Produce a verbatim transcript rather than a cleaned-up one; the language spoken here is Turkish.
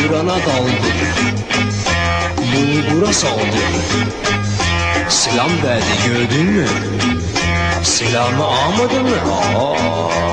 ayrana daldı, bulgura saldı. Selam verdi, gördün mü? Selamı almadın mı? Aa.